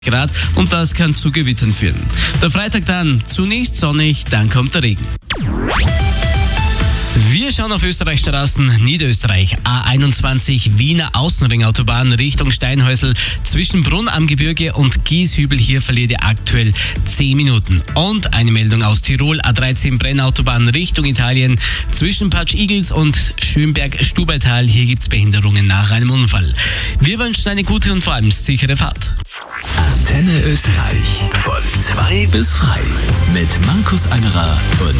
Grad und das kann zu Gewittern führen. Der Freitag dann zunächst sonnig, dann kommt der Regen. Wir schauen auf Österreichs Straßen. Niederösterreich, A21 Wiener Außenringautobahn Richtung Steinhäusl zwischen Brunn am Gebirge und Gieshübel. Hier verliert ihr aktuell 10 Minuten. Und eine Meldung aus Tirol, A13 Brennautobahn Richtung Italien zwischen Patsch Igels und Schönberg-Stubaital. Hier gibt's Behinderungen nach einem Unfall. Wir wünschen eine gute und vor allem sichere Fahrt. Antenne Österreich von 2 bis frei mit Markus Angerer und